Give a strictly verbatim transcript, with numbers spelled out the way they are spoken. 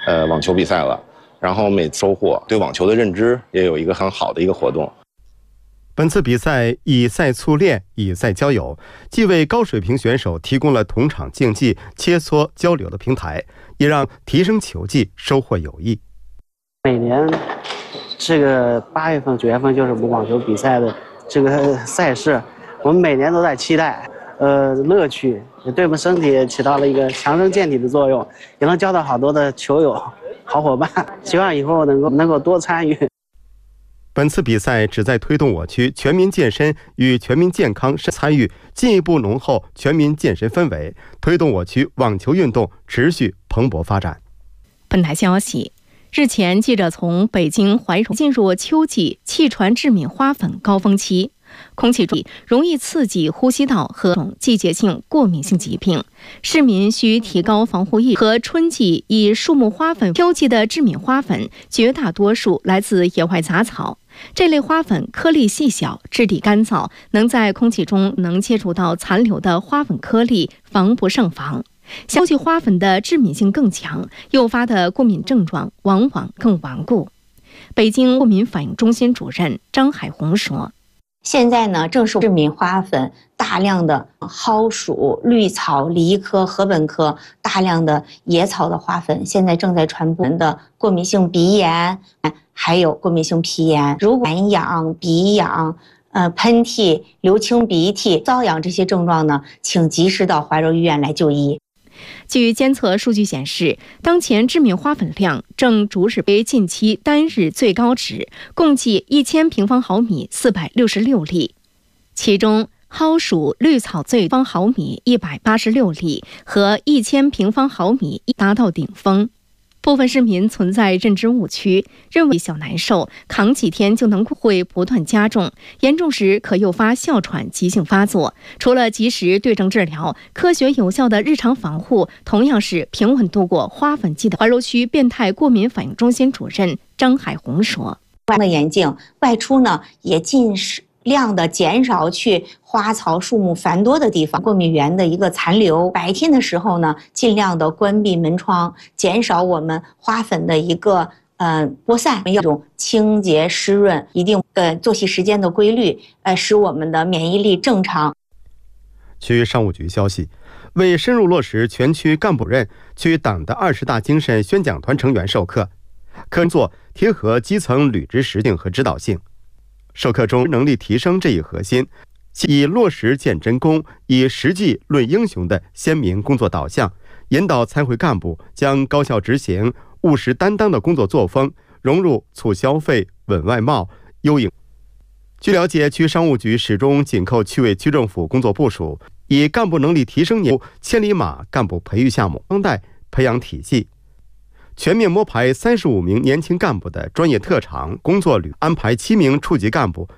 呃网球比赛了，然后每次收获对网球的认知也有一个很好的一个活动。 本次比赛以赛促练，以赛交友，既为高水平选手提供了同场竞技、切磋交流的平台，也让提升球技收获有益。 每年这个八月份、九月份就是我们网球比赛的这个赛事，我们每年都在期待，呃，乐趣也对我们身体起到了一个强身健体的作用，也能交到好多的球友、好伙伴。希望以后能够能够多参与。 本次比赛旨在推动我区全民健身与全民健康参与，进一步浓厚全民健身氛围，推动我区网球运动持续蓬勃发展。 本台消息，日前，记者从北京怀柔进入秋季气传致敏花粉高峰期，空气中容易刺激呼吸道和季节性过敏性疾病，市民需提高防护意识。和春季以树木花粉，秋季的致敏花粉绝大多数来自野外杂草。这类花粉颗粒细小，质地干燥，能在空气中能接触到残留的花粉颗粒，防不胜防。秋季花粉的致敏性更强，诱发的过敏症状往往更顽固。北京过敏反应中心主任张海红说：“ 现在呢，正是致敏花粉大量的蒿属、绿草、梨科、禾本科大量的野草的花粉，现在正在传播的过敏性鼻炎，还有过敏性皮炎。如果痰痒、鼻痒、呃喷嚏、流清鼻涕、瘙痒这些症状呢，请及时到怀柔医院来就医。” 据监测数据显示，当前致敏花粉量正逐日为近期单日最高值，共计一千平方毫米四百六十六例，其中蒿属、绿草最方毫米一百八十六例和一千平方毫米达到顶峰。部分市民存在认知误区，认为小难受，扛几天就能会不断加重，严重时可诱发哮喘急性发作。除了及时对症治疗，科学有效的日常防护同样是平稳度过花粉季的。怀柔区变态过敏反应中心主任张海红说：“ 戴个眼镜，外出呢也尽量的减少去花草树木繁多的地方，过敏源的一个残留。白天的时候呢，尽量的关闭门窗，减少我们花粉的一个呃播散，要这种清洁湿润，一定呃作息时间的规律，呃使我们的免疫力正常。” 区商务局消息，为深入落实全区干部任、区党的二十大精神宣讲团成员授课，课作贴合基层履职实性和指导性。授课中能力提升这一核心，以落实建真功、以实际论英雄的鲜明工作导向，引导参会干部将高效执行、务实担当的工作作风融入促消费、稳外贸、优营。据了解，区商务局始终紧扣区委区政府工作部署，以干部能力提升年千里马干部培育项目当代培养体系，全面摸排三十五名年轻干部的专业特长、工作履，安排七名处级干部